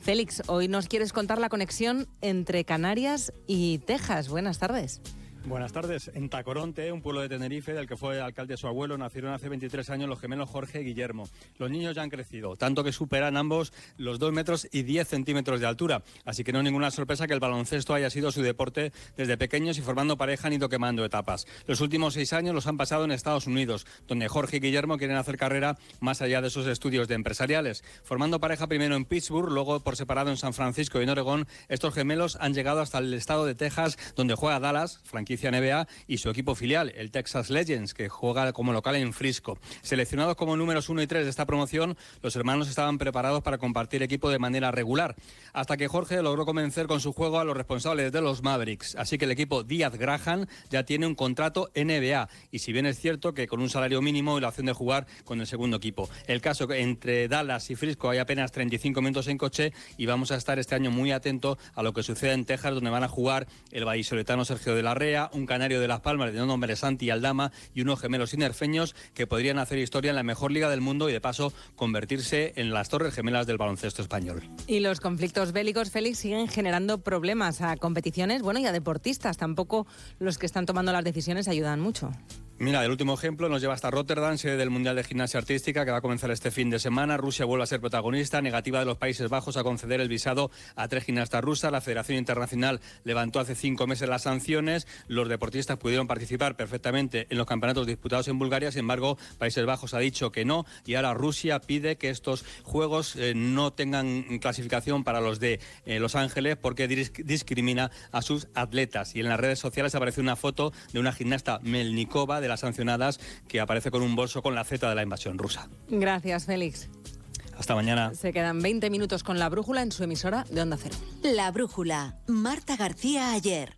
Félix, hoy nos quieres contar la conexión entre Canarias y Texas. Buenas tardes. Buenas tardes. En Tacoronte, un pueblo de Tenerife, del que fue alcalde su abuelo, nacieron hace 23 años los gemelos Jorge y Guillermo. Los niños ya han crecido, tanto que superan ambos los 2 metros y 10 centímetros de altura. Así que no es ninguna sorpresa que el baloncesto haya sido su deporte desde pequeños y formando pareja han ido quemando etapas. Los últimos 6 años los han pasado en Estados Unidos, donde Jorge y Guillermo quieren hacer carrera más allá de sus estudios de empresariales. Formando pareja primero en Pittsburgh, luego por separado en San Francisco y en Oregón, estos gemelos han llegado hasta el estado de Texas, donde juega Dallas, franquicia NBA, y su equipo filial, el Texas Legends, que juega como local en Frisco. Seleccionados como números 1 y 3 de esta promoción, los hermanos estaban preparados para compartir equipo de manera regular, hasta que Jorge logró convencer con su juego a los responsables de los Mavericks. Así que el equipo Díaz Graham ya tiene un contrato NBA, y si bien es cierto que con un salario mínimo y la opción de jugar con el segundo equipo. El caso que entre Dallas y Frisco hay apenas 35 minutos en coche, y vamos a estar este año muy atentos a lo que suceda en Texas, donde van a jugar el vallisoletano Sergio de la Rea, un canario de Las Palmas de nombre Santi Aldama y unos gemelos sinerfeños que podrían hacer historia en la mejor liga del mundo y de paso convertirse en las torres gemelas del baloncesto español. Y los conflictos bélicos, Félix, siguen generando problemas a competiciones, y a deportistas. Tampoco los que están tomando las decisiones ayudan mucho. Mira, el último ejemplo nos lleva hasta Rotterdam, sede del Mundial de Gimnasia Artística, que va a comenzar este fin de semana. Rusia vuelve a ser protagonista, negativa de los Países Bajos a conceder el visado a 3 gimnastas rusas. La Federación Internacional levantó hace 5 meses las sanciones. Los deportistas pudieron participar perfectamente en los campeonatos disputados en Bulgaria. Sin embargo, Países Bajos ha dicho que no, y ahora Rusia pide que estos Juegos no tengan clasificación para los de Los Ángeles porque discrimina a sus atletas. Y en las redes sociales aparece una foto de una gimnasta Melnikova, de las sancionadas, que aparece con un bolso con la Z de la invasión rusa. Gracias, Félix. Hasta mañana. Se quedan 20 minutos con La Brújula en su emisora de Onda Cero. La Brújula. Marta García ayer.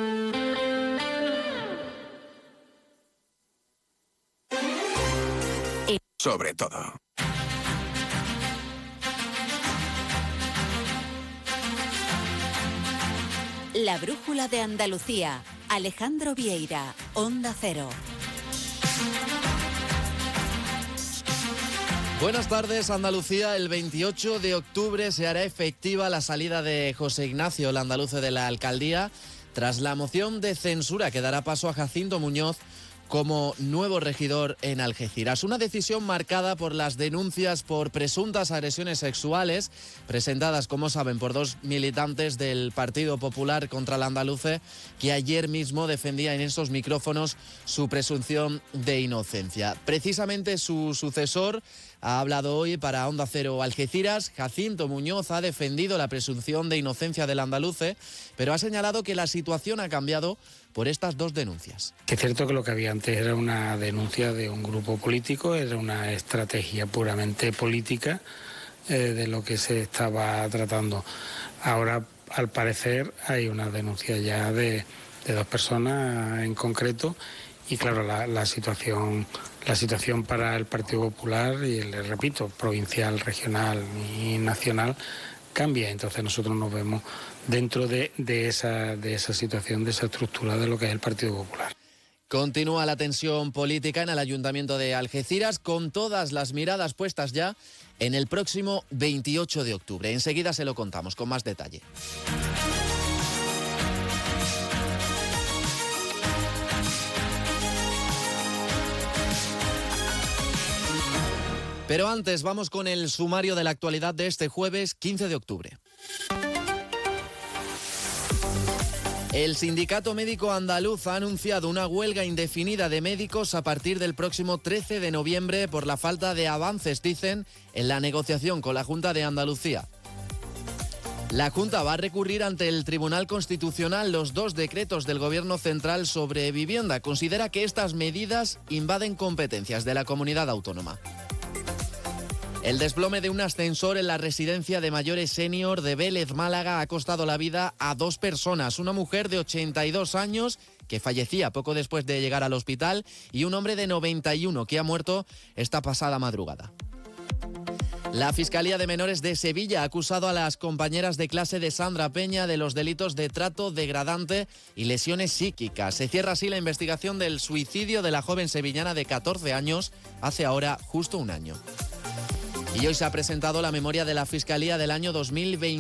Sobre todo. La Brújula de Andalucía. Alejandro Vieira, Onda Cero. Buenas tardes, Andalucía. El 28 de octubre se hará efectiva la salida de José Ignacio Landaluce de la alcaldía tras la moción de censura que dará paso a Jacinto Muñoz como nuevo regidor en Algeciras. Una decisión marcada por las denuncias por presuntas agresiones sexuales presentadas, como saben, por 2 militantes del Partido Popular contra Landaluce, que ayer mismo defendía en estos micrófonos su presunción de inocencia. Precisamente su sucesor ha hablado hoy para Onda Cero Algeciras. Jacinto Muñoz ha defendido la presunción de inocencia del andaluce, pero ha señalado que la situación ha cambiado por estas 2 denuncias. Es cierto que lo que había antes era una denuncia de un grupo político, era una estrategia puramente política de lo que se estaba tratando. Ahora, al parecer, hay una denuncia ya de 2 personas en concreto. Y claro, la situación para el Partido Popular, y le repito, provincial, regional y nacional, cambia. Entonces nosotros nos vemos dentro de esa situación, de esa estructura de lo que es el Partido Popular. Continúa la tensión política en el Ayuntamiento de Algeciras, con todas las miradas puestas ya en el próximo 28 de octubre. Enseguida se lo contamos con más detalle. Pero antes vamos con el sumario de la actualidad de este jueves 15 de octubre. El Sindicato Médico Andaluz ha anunciado una huelga indefinida de médicos a partir del próximo 13 de noviembre por la falta de avances, dicen, en la negociación con la Junta de Andalucía. La Junta va a recurrir ante el Tribunal Constitucional los 2 decretos del Gobierno Central sobre vivienda. Considera que estas medidas invaden competencias de la comunidad autónoma. El desplome de un ascensor en la residencia de mayores senior de Vélez, Málaga, ha costado la vida a 2 personas. Una mujer de 82 años que fallecía poco después de llegar al hospital y un hombre de 91 que ha muerto esta pasada madrugada. La Fiscalía de Menores de Sevilla ha acusado a las compañeras de clase de Sandra Peña de los delitos de trato degradante y lesiones psíquicas. Se cierra así la investigación del suicidio de la joven sevillana de 14 años hace ahora justo un año. Y hoy se ha presentado la memoria de la Fiscalía del año 2020.